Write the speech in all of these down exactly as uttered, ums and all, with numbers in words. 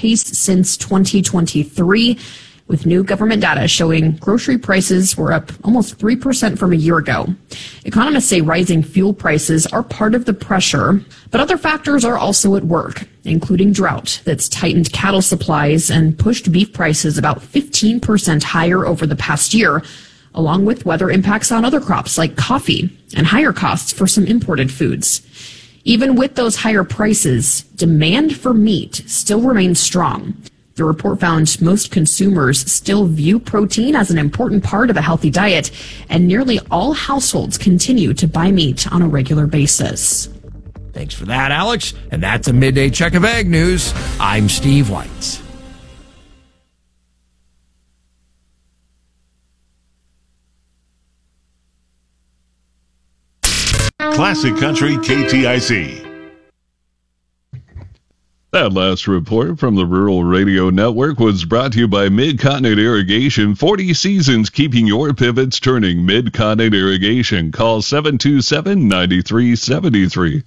pace since twenty twenty-three, with new government data showing grocery prices were up almost three percent from a year ago. Economists say rising fuel prices are part of the pressure, but other factors are also at work, including drought that's tightened cattle supplies and pushed beef prices about fifteen percent higher over the past year, along with weather impacts on other crops like coffee and higher costs for some imported foods. Even with those higher prices, demand for meat still remains strong. The report found most consumers still view protein as an important part of a healthy diet, and nearly all households continue to buy meat on a regular basis. Thanks for that, Alex. And that's a midday check of Ag News. I'm Steve White. Classic Country K T I C. That last report from the Rural Radio Network was brought to you by Mid-Continent Irrigation. forty seasons keeping your pivots turning. Mid-Continent Irrigation. Call seven two seven, nine three seven three.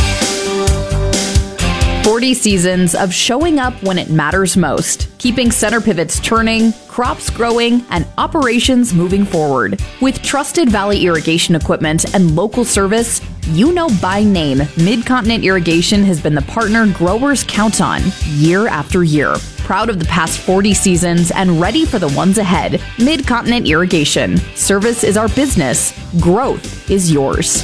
forty seasons of showing up when it matters most, keeping center pivots turning, crops growing, and operations moving forward. With trusted Valley irrigation equipment and local service, you know by name, Mid-Continent Irrigation has been the partner growers count on year after year. Proud of the past forty seasons and ready for the ones ahead. Mid-Continent Irrigation. Service is our business. Growth is yours.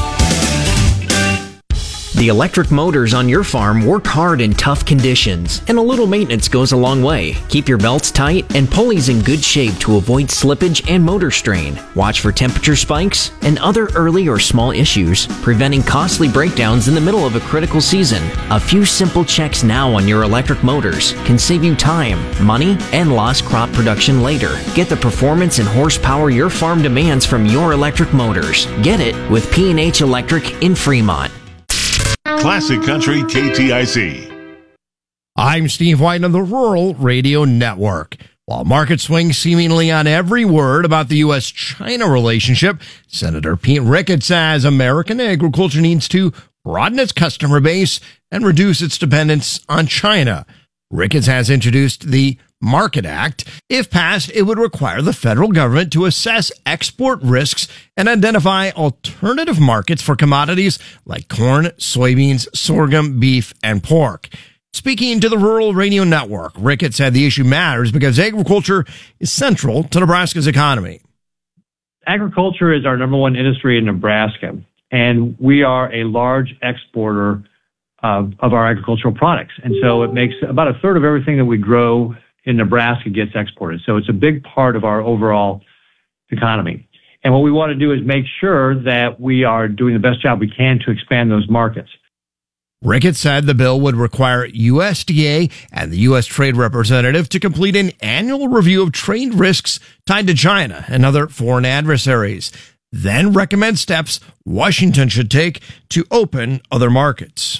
The electric motors on your farm work hard in tough conditions, and a little maintenance goes a long way. Keep your belts tight and pulleys in good shape to avoid slippage and motor strain. Watch for temperature spikes and other early or small issues, preventing costly breakdowns in the middle of a critical season. A few simple checks now on your electric motors can save you time, money, and lost crop production later. Get the performance and horsepower your farm demands from your electric motors. Get it with P and H Electric in Fremont. Classic Country K T I C. I'm Steve White on the Rural Radio Network. While market swings seemingly on every word about the U S China relationship, Senator Pete Ricketts says American agriculture needs to broaden its customer base and reduce its dependence on China. Ricketts has introduced the Market Act. If passed, it would require the federal government to assess export risks and identify alternative markets for commodities like corn, soybeans, sorghum, beef, and pork. Speaking to the Rural Radio Network, Ricketts said the issue matters because agriculture is central to Nebraska's economy. Agriculture is our number one industry in Nebraska, and we are a large exporter of, of our agricultural products. And so it makes about a third of everything that we grow in Nebraska gets exported. So it's a big part of our overall economy. And what we want to do is make sure that we are doing the best job we can to expand those markets. Ricketts said the bill would require U S D A and the U S Trade Representative to complete an annual review of trade risks tied to China and other foreign adversaries, then recommend steps Washington should take to open other markets.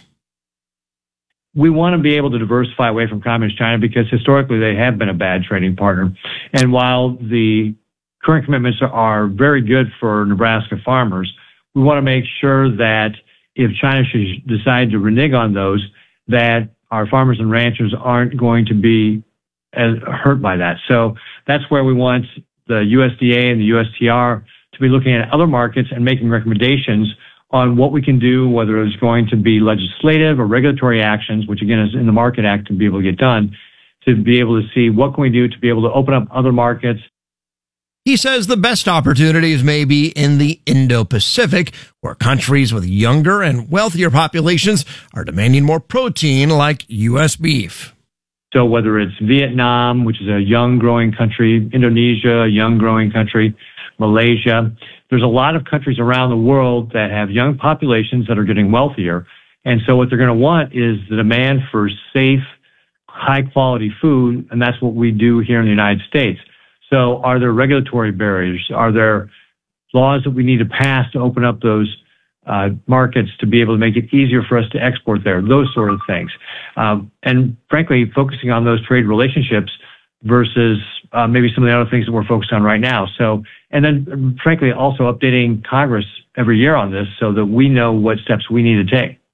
We want to be able to diversify away from Communist China because historically they have been a bad trading partner. And while the current commitments are very good for Nebraska farmers, we want to make sure that if China should decide to renege on those, that our farmers and ranchers aren't going to be as hurt by that. So that's where we want the U S D A and the U S T R to be looking at other markets and making recommendations on what we can do, whether it's going to be legislative or regulatory actions, which again is in the Market Act to be able to get done, to be able to see what can we do to be able to open up other markets. He says the best opportunities may be in the Indo-Pacific, where countries with younger and wealthier populations are demanding more protein like U S beef. So whether it's Vietnam, which is a young growing country, Indonesia, a young growing country, Malaysia, there's a lot of countries around the world that have young populations that are getting wealthier. And so what they're going to want is the demand for safe, high quality food. And that's what we do here in the United States. So are there regulatory barriers? Are there laws that we need to pass to open up those uh, markets to be able to make it easier for us to export there? Those sort of things. Um, and frankly, focusing on those trade relationships versus uh, maybe some of the other things that we're focused on right now. So, and then frankly, also updating Congress every year on this so that we know what steps we need to take.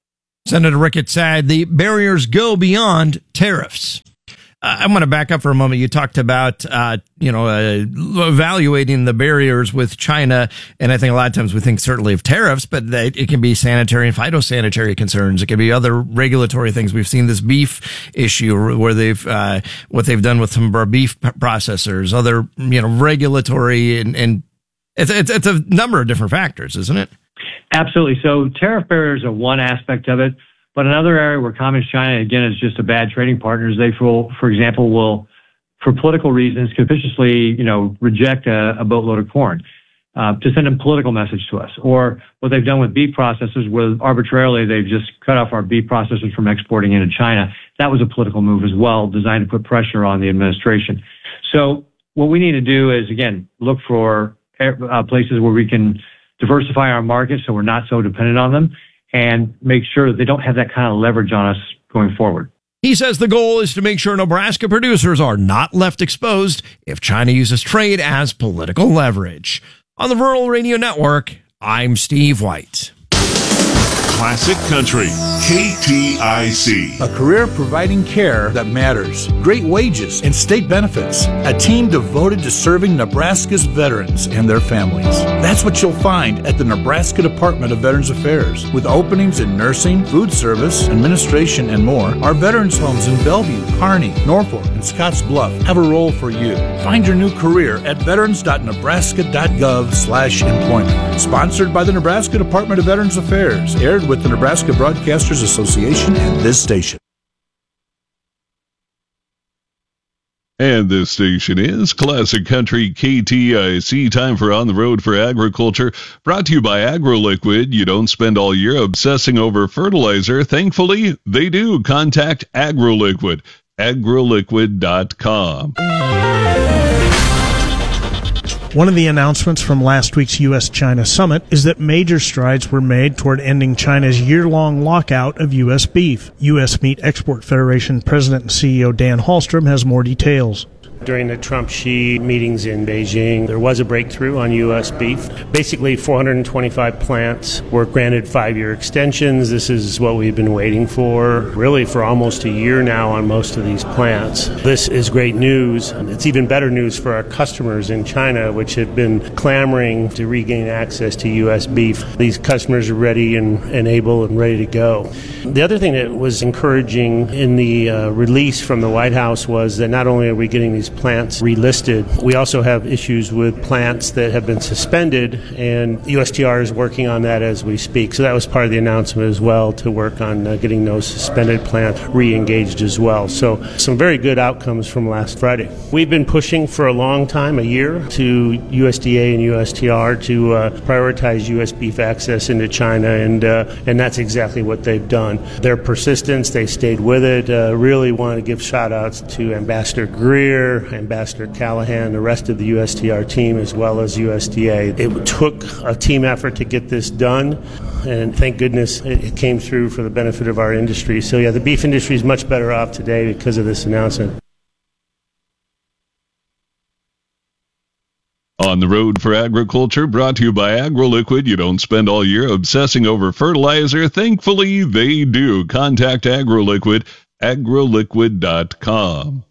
Senator Ricketts said the barriers go beyond tariffs. Uh, I want to back up for a moment. You talked about, uh, you know, uh, evaluating the barriers with China. And I think a lot of times we think certainly of tariffs, but that it can be sanitary and phytosanitary concerns. It can be other regulatory things. We've seen this beef issue where they've, uh, what they've done with some of our beef processors, other, you know, regulatory and, and it's, it's, it's a number of different factors, isn't it? Absolutely. So tariff barriers are one aspect of it. But another area where Communist China, again, is just a bad trading partner is they, will, for example, will, for political reasons, capriciously, you know, reject a, a boatload of corn uh, to send a political message to us. Or what they've done with beef processors, where arbitrarily they've just cut off our beef processors from exporting into China. That was a political move as well, designed to put pressure on the administration. So what we need to do is, again, look for uh, places where we can diversify our market so we're not so dependent on them, and make sure that they don't have that kind of leverage on us going forward. He says the goal is to make sure Nebraska producers are not left exposed if China uses trade as political leverage. On the Rural Radio Network, I'm Steve White. Classic Country, K T I C. A career providing care that matters, great wages and state benefits. A team devoted to serving Nebraska's veterans and their families. That's what you'll find at the Nebraska Department of Veterans Affairs. With openings in nursing, food service, administration, and more, our veterans homes in Bellevue, Kearney, Norfolk, and Scotts Bluff have a role for you. Find your new career at veterans.nebraska.gov slash employment. Sponsored by the Nebraska Department of Veterans Affairs. Aired with the Nebraska Broadcasters Association and this station. And this station is Classic Country K T I C. Time for On the Road for Agriculture. Brought to you by AgroLiquid. You don't spend all year obsessing over fertilizer. Thankfully, they do. Contact AgroLiquid. agroliquid dot com. One of the announcements from last week's U S China summit is that major strides were made toward ending China's year-long lockout of U S beef. U S Meat Export Federation President and C E O Dan Hallstrom has more details. During the Trump-Xi meetings in Beijing, there was a breakthrough on U S beef. Basically, four hundred twenty-five plants were granted five-year extensions. This is what we've been waiting for, really, for almost a year now on most of these plants. This is great news. It's even better news for our customers in China, which have been clamoring to regain access to U S beef. These customers are ready and, and able and ready to go. The other thing that was encouraging in the uh, release from the White House was that not only are we getting these plants relisted, we also have issues with plants that have been suspended, and U S T R is working on that as we speak. So that was part of the announcement as well, to work on uh, getting those suspended plants re-engaged as well. So some very good outcomes from last Friday. We've been pushing for a long time, a year, to U S D A and U S T R to uh, prioritize U S beef access into China, and uh, and that's exactly what they've done. Their persistence, they stayed with it. Uh, really want to give shout-outs to Ambassador Greer, Ambassador Callahan, the rest of the U S T R team, as well as U S D A. It took a team effort to get this done, and thank goodness it came through for the benefit of our industry. So yeah, the beef industry is much better off today because of this announcement. On the Road for Agriculture, brought to you by AgroLiquid. You don't spend all year obsessing over fertilizer. Thankfully, they do. Contact AgroLiquid, agroliquid dot com.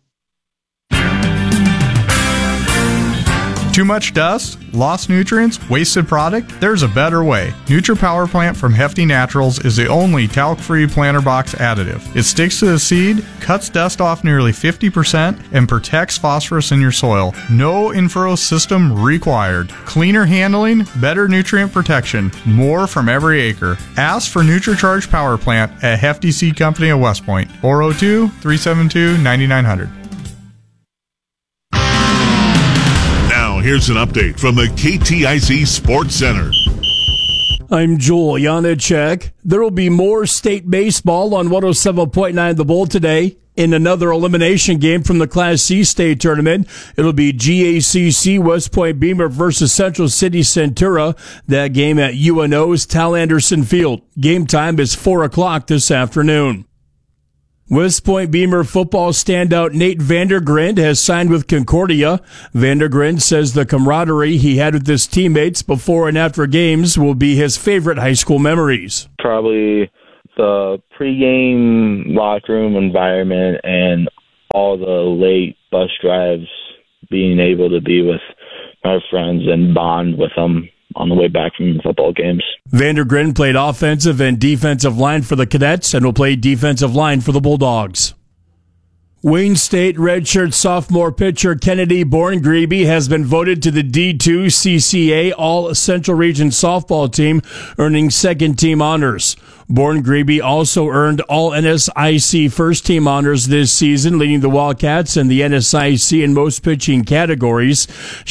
Too much dust? Lost nutrients? Wasted product? There's a better way. NutriPower Plant from Hefty Naturals is the only talc-free planter box additive. It sticks to the seed, cuts dust off nearly fifty percent, and protects phosphorus in your soil. No in-furrow system required. Cleaner handling, better nutrient protection, more from every acre. Ask for NutriCharge Power Plant at Hefty Seed Company of West Point, four oh two, three seven two, nine nine zero zero. Here's an update from the K T I C Sports Center. I'm Joel Janacek. There will be more state baseball on one oh seven point nine The Bull today in another elimination game from the Class C state tournament. It'll be G A C C West Point Beamer versus Central City Centura. That game at U N O's Tal Anderson Field. Game time is four o'clock this afternoon. West Point Beamer football standout Nate Vandergrind has signed with Concordia. Vandergrind says the camaraderie he had with his teammates before and after games will be his favorite high school memories. Probably the pregame locker room environment and all the late bus drives, being able to be with my friends and bond with them on the way back from football games. Vandergren played offensive and defensive line for the Cadets and will play defensive line for the Bulldogs. Wayne State redshirt sophomore pitcher Kennedy Born-Grebe has been voted to the D two C C A All-Central Region softball team, earning second-team honors. Born-Grebe also earned all N S I C first-team honors this season, leading the Wildcats in the N S I C in most pitching categories.